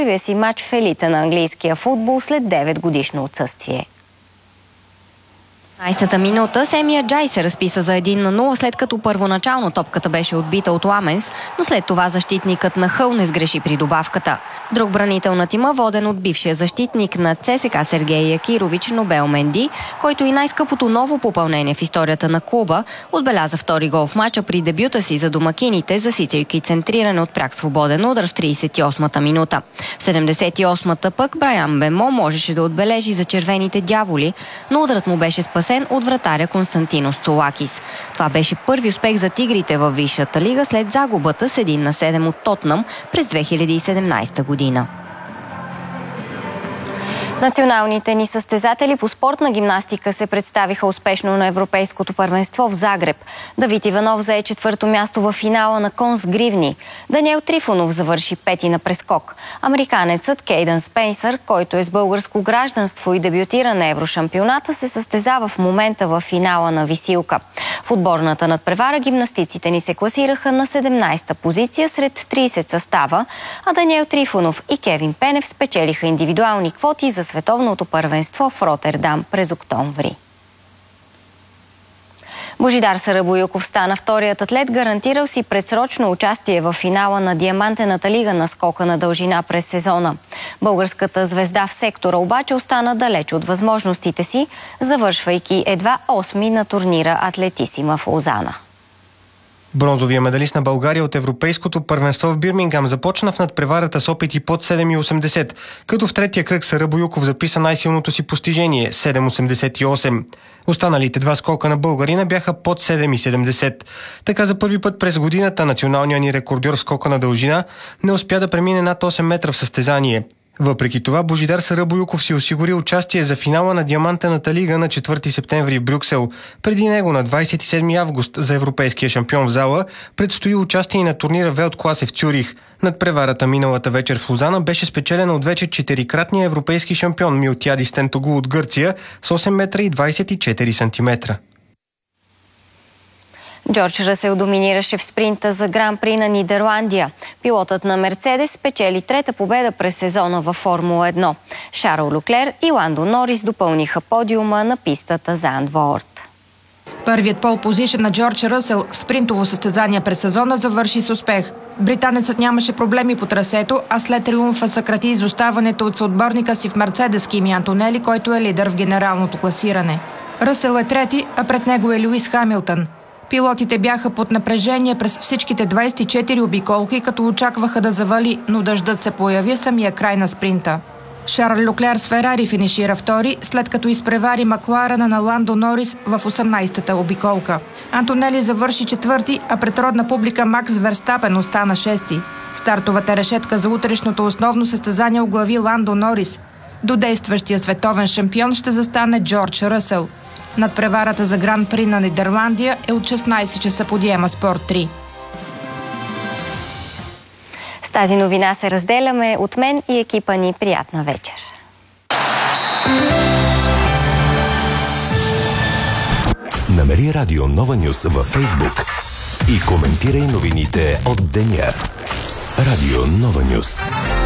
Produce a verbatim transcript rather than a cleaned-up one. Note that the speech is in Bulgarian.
първия си матч в елита на английския футбол след девет годишно отсъствие. единайсета минута Семи Аджай се разписа за един на нула, след като първоначално топката беше отбита от Ламенс, но след това защитникът на Хъл не сгреши при добавката. Друг бранител на тима, воден от бившия защитник на ЦСКА Сергей Якирович, Нобел Менди, който и най-скъпото ново попълнение в историята на клуба, отбеляза втори гол в мача при дебюта си за домакините, засичайки центриране от пряк свободен удар в тридесет и осмата минута. В седемдесет и осмата пък Брайан Бемо можеше да отбележи за червените дяволи, но ударът му беше спасен от вратаря Константинос Цолакис. Това беше първи успех за тигрите във Висшата лига след загубата с един на седем от Тотнъм през две хиляди и седемнадесета година. Националните ни състезатели по спортна гимнастика се представиха успешно на Европейското първенство в Загреб. Давид Иванов зае четвърто място в финала на кон с гривни. Даниел Трифонов завърши пети на прескок. Американецът Кейдън Спенсър, който е с българско гражданство и дебютира на Еврошампионата, се състезава в момента в финала на висилка. В отборната надпревара гимнастиците ни се класираха на седемнадесета позиция сред тридесет състава, а Даниел Трифонов и Кевин Пенев спечелиха индивидуални квоти за световното първенство в Ротердам през октомври. Божидар Сарабоюков стана вторият атлет, гарантирал си предсрочно участие в финала на Диамантената лига на скока на дължина през сезона. Българската звезда в сектора обаче остана далеч от възможностите си, завършвайки едва осми на турнира Атлетисима в Лозана. Бронзовия медалист на България от Европейското първенство в Бирмингам започна в надпреварата с опити под седем и осемдесет, като в третия кръг Сарабоюков записа най-силното си постижение – седем осемдесет и осем. Останалите два скока на българина бяха под седем и седемдесет. Така за първи път през годината националният ни рекордьор в скока на дължина не успя да премине над осем метра в състезание. Въпреки това, Божидар Сарабоюков си осигури участие за финала на Диамантената лига на четвърти септември в Брюксел. Преди него на двадесет и седми август за европейския шампион в зала предстои участие и на турнира Велткласе в Цюрих. Надпреварата миналата вечер в Лозана беше спечелена от вече четирикратния европейски шампион Милтиадис Тентогул от Гърция с осем метра и двадесет и четири сантиметра. Джордж Ръсел доминираше в спринта за Гран-при на Нидерландия. Пилотът на Мерцедес спечели трета победа през сезона във Формула едно. Шарл Люклер и Ландо Норис допълниха подиума на пистата за Андворт. Първият пол позишън на Джордж Ръсел в спринтово състезание през сезона завърши с успех. Британецът нямаше проблеми по трасето, а след триумфа съкрати изоставането от съотборника си в Мерцедес Кими Антонели, който е лидер в генералното класиране. Ръсел е трети, а пред него е Луис Хамилтън. Пилотите бяха под напрежение през всичките двадесет и четири обиколки, като очакваха да завали, но дъждът се появи самия край на спринта. Шарл Люклер с Ферари финишира втори, след като изпревари Макларена на Ландо Норис в осемнадесетата обиколка. Антонели завърши четвърти, а пред родна публика Макс Верстапен остана шести. Стартовата решетка за утрешното основно състезание оглави Ландо Норис. До действащия световен шампион ще застане Джордж Ръсел. Надпреварата за Гран-при на Нидерландия е от шестнадесет часа по Диема Спорт три. С тази новина се разделяме. От мен и екипа ни приятна вечер. Намери Радио Нова Нюз във Фейсбук и коментирай новините от деня. Радио Нова Нюз.